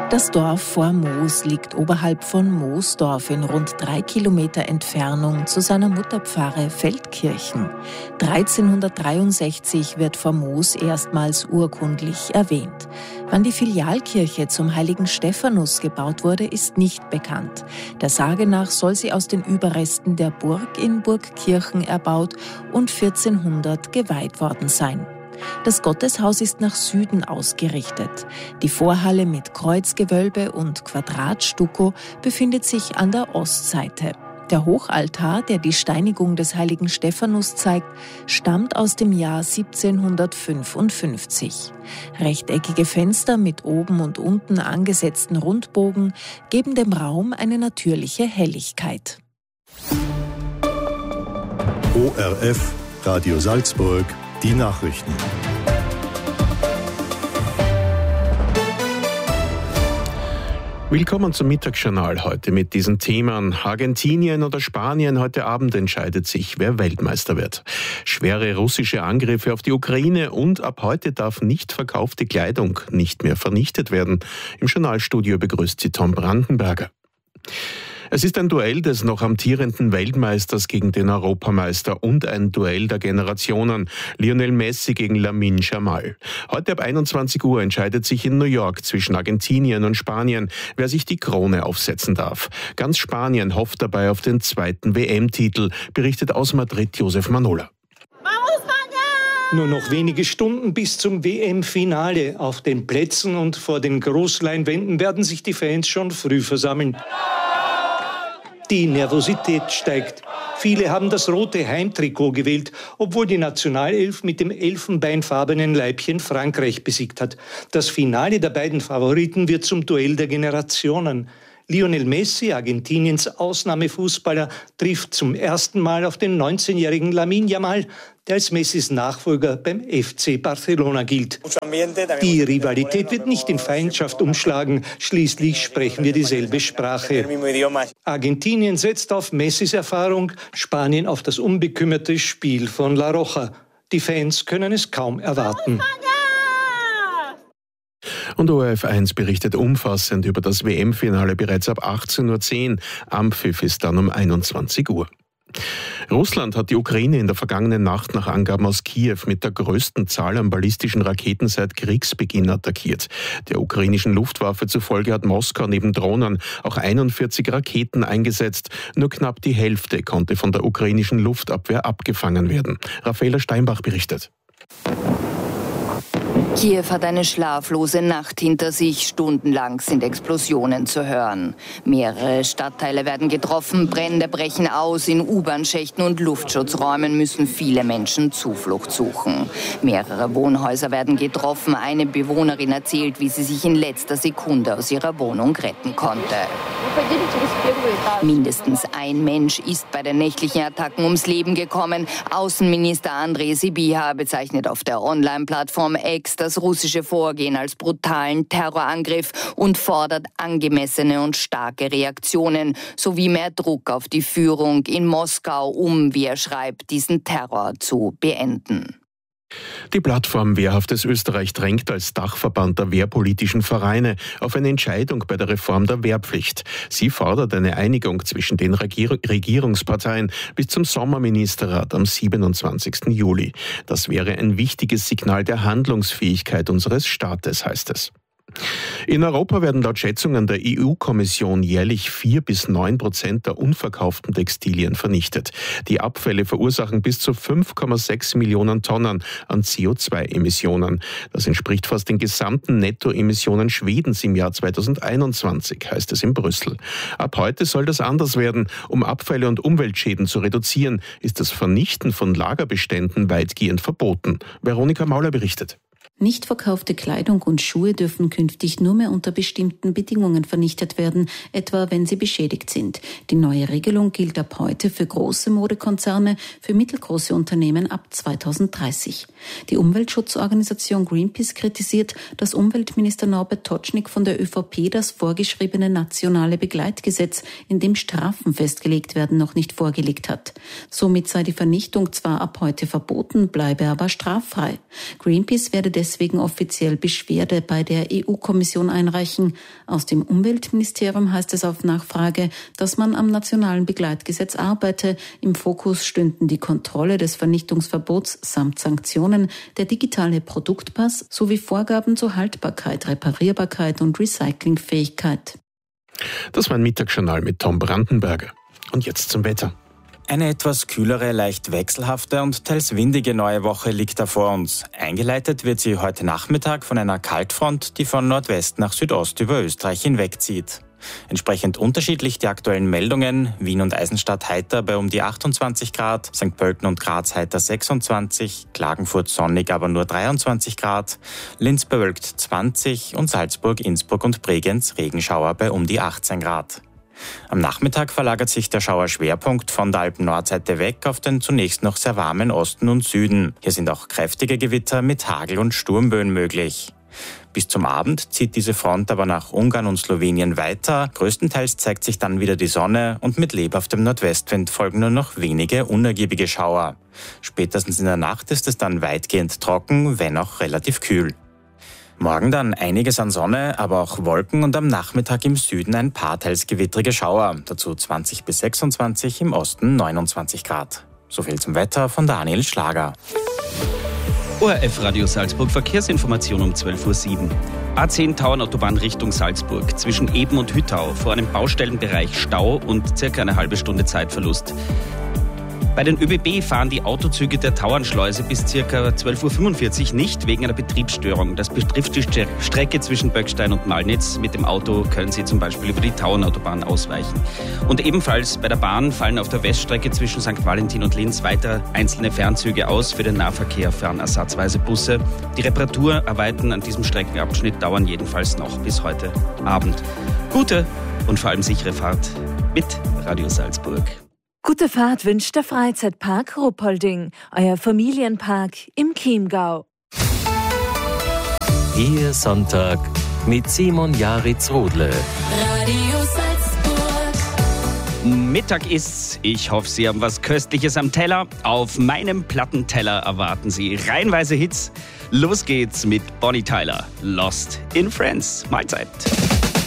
Das Dorf vor Moos liegt oberhalb von Moosdorf in rund 3 Kilometer Entfernung zu seiner Mutterpfarre Feldkirchen. 1363 wird vor Moos erstmals urkundlich erwähnt. Wann die Filialkirche zum heiligen Stephanus gebaut wurde, ist nicht bekannt. Der Sage nach soll sie aus den Überresten der Burg in Burgkirchen erbaut und 1400 geweiht worden sein. Das Gotteshaus ist nach Süden ausgerichtet. Die Vorhalle mit Kreuzgewölbe und Quadratstucko befindet sich an der Ostseite. Der Hochaltar, der die Steinigung des heiligen Stephanus zeigt, stammt aus dem Jahr 1755. Rechteckige Fenster mit oben und unten angesetzten Rundbogen geben dem Raum eine natürliche Helligkeit. ORF, Radio Salzburg, die Nachrichten. Willkommen zum Mittagsjournal heute mit diesen Themen. Argentinien oder Spanien, heute Abend entscheidet sich, wer Weltmeister wird. Schwere russische Angriffe auf die Ukraine und ab heute darf nicht verkaufte Kleidung nicht mehr vernichtet werden. Im Journalstudio begrüßt sie Tom Brandenberger. Es ist ein Duell des noch amtierenden Weltmeisters gegen den Europameister und ein Duell der Generationen. Lionel Messi gegen Lamine Yamal. Heute ab 21 Uhr entscheidet sich in New York zwischen Argentinien und Spanien, wer sich die Krone aufsetzen darf. Ganz Spanien hofft dabei auf den zweiten WM-Titel, berichtet aus Madrid Josef Manola. Nur noch wenige Stunden bis zum WM-Finale. Auf den Plätzen und vor den Großleinwänden werden sich die Fans schon früh versammeln. Die Nervosität steigt. Viele haben das rote Heimtrikot gewählt, obwohl die Nationalelf mit dem elfenbeinfarbenen Leibchen Frankreich besiegt hat. Das Finale der beiden Favoriten wird zum Duell der Generationen. Lionel Messi, Argentiniens Ausnahmefußballer, trifft zum ersten Mal auf den 19-jährigen Lamine Yamal, der als Messis Nachfolger beim FC Barcelona gilt. Die Rivalität wird nicht in Feindschaft umschlagen, schließlich sprechen wir dieselbe Sprache. Argentinien setzt auf Messis Erfahrung, Spanien auf das unbekümmerte Spiel von La Roja. Die Fans können es kaum erwarten. Und ORF1 berichtet umfassend über das WM-Finale bereits ab 18.10 Uhr. Anpfiff ist dann um 21 Uhr. Russland hat die Ukraine in der vergangenen Nacht nach Angaben aus Kiew mit der größten Zahl an ballistischen Raketen seit Kriegsbeginn attackiert. Der ukrainischen Luftwaffe zufolge hat Moskau neben Drohnen auch 41 Raketen eingesetzt. Nur knapp die Hälfte konnte von der ukrainischen Luftabwehr abgefangen werden. Raffaela Steinbach berichtet. Kiew hat eine schlaflose Nacht hinter sich. Stundenlang sind Explosionen zu hören. Mehrere Stadtteile werden getroffen, Brände brechen aus. In U-Bahn-Schächten und Luftschutzräumen müssen viele Menschen Zuflucht suchen. Mehrere Wohnhäuser werden getroffen. Eine Bewohnerin erzählt, wie sie sich in letzter Sekunde aus ihrer Wohnung retten konnte. Mindestens ein Mensch ist bei den nächtlichen Attacken ums Leben gekommen. Außenminister Andrej Sybiha bezeichnet auf der Online-Plattform X das russische Vorgehen als brutalen Terrorangriff und fordert angemessene und starke Reaktionen sowie mehr Druck auf die Führung in Moskau, um, wie er schreibt, diesen Terror zu beenden. Die Plattform Wehrhaftes Österreich drängt als Dachverband der wehrpolitischen Vereine auf eine Entscheidung bei der Reform der Wehrpflicht. Sie fordert eine Einigung zwischen den Regierungsparteien bis zum Sommerministerrat am 27. Juli. Das wäre ein wichtiges Signal der Handlungsfähigkeit unseres Staates, heißt es. In Europa werden laut Schätzungen der EU-Kommission jährlich 4-9% der unverkauften Textilien vernichtet. Die Abfälle verursachen bis zu 5,6 Millionen Tonnen an CO2-Emissionen. Das entspricht fast den gesamten Nettoemissionen Schwedens im Jahr 2021, heißt es in Brüssel. Ab heute soll das anders werden. Um Abfälle und Umweltschäden zu reduzieren, ist das Vernichten von Lagerbeständen weitgehend verboten. Veronika Mauler berichtet. Nicht verkaufte Kleidung und Schuhe dürfen künftig nur mehr unter bestimmten Bedingungen vernichtet werden, etwa wenn sie beschädigt sind. Die neue Regelung gilt ab heute für große Modekonzerne, für mittelgroße Unternehmen ab 2030. Die Umweltschutzorganisation Greenpeace kritisiert, dass Umweltminister Norbert Totschnig von der ÖVP das vorgeschriebene nationale Begleitgesetz, in dem Strafen festgelegt werden, noch nicht vorgelegt hat. Somit sei die Vernichtung zwar ab heute verboten, bleibe aber straffrei. Greenpeace werde deswegen deswegen offiziell Beschwerde bei der EU-Kommission einreichen. Aus dem Umweltministerium heißt es auf Nachfrage, dass man am nationalen Begleitgesetz arbeite. Im Fokus stünden die Kontrolle des Vernichtungsverbots samt Sanktionen, der digitale Produktpass sowie Vorgaben zur Haltbarkeit, Reparierbarkeit und Recyclingfähigkeit. Das war ein Mittagsjournal mit Tom Brandenberger. Und jetzt zum Wetter. Eine etwas kühlere, leicht wechselhafte und teils windige neue Woche liegt da vor uns. Eingeleitet wird sie heute Nachmittag von einer Kaltfront, die von Nordwest nach Südost über Österreich hinwegzieht. Entsprechend unterschiedlich die aktuellen Meldungen. Wien und Eisenstadt heiter bei um die 28 Grad, St. Pölten und Graz heiter 26, Klagenfurt sonnig, aber nur 23 Grad, Linz bewölkt 20 und Salzburg, Innsbruck und Bregenz Regenschauer bei um die 18 Grad. Am Nachmittag verlagert sich der Schauerschwerpunkt von der Alpen-Nordseite weg auf den zunächst noch sehr warmen Osten und Süden. Hier sind auch kräftige Gewitter mit Hagel- und Sturmböen möglich. Bis zum Abend zieht diese Front aber nach Ungarn und Slowenien weiter. Größtenteils zeigt sich dann wieder die Sonne und mit lebhaftem Nordwestwind folgen nur noch wenige unergiebige Schauer. Spätestens in der Nacht ist es dann weitgehend trocken, wenn auch relativ kühl. Morgen dann einiges an Sonne, aber auch Wolken und am Nachmittag im Süden ein paar teils gewittrige Schauer. Dazu 20 bis 26, im Osten 29 Grad. Soviel zum Wetter von Daniel Schlager. ORF Radio Salzburg, Verkehrsinformation um 12:07 Uhr. A10 Tauernautobahn Richtung Salzburg. Zwischen Eben und Hüttau vor einem Baustellenbereich Stau und circa eine halbe Stunde Zeitverlust. Bei den ÖBB fahren die Autozüge der Tauernschleuse bis ca. 12:45 Uhr nicht wegen einer Betriebsstörung. Das betrifft die Strecke zwischen Böckstein und Malnitz. Mit dem Auto können Sie zum Beispiel über die Tauernautobahn ausweichen. Und ebenfalls bei der Bahn fallen auf der Weststrecke zwischen St. Valentin und Linz weiter einzelne Fernzüge aus. Für den Nahverkehr fahren ersatzweise Busse. Die Reparaturarbeiten an diesem Streckenabschnitt dauern jedenfalls noch bis heute Abend. Gute und vor allem sichere Fahrt mit Radio Salzburg. Gute Fahrt wünscht der Freizeitpark Ruppolding, euer Familienpark im Chiemgau. Ihr Sonntag mit Simon Jaritz-Rodle. Radio Salzburg. Mittag ist's. Ich hoffe, Sie haben was Köstliches am Teller. Auf meinem Plattenteller erwarten Sie reihenweise Hits. Los geht's mit Bonnie Tyler. Lost in Friends. Mahlzeit.